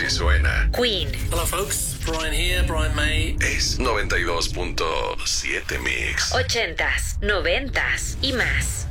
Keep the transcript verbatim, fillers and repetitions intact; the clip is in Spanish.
que suena. Queen. Hello folks, Brian here, Brian May. Es noventa y dos punto siete Mix. Ochentas, noventas y más.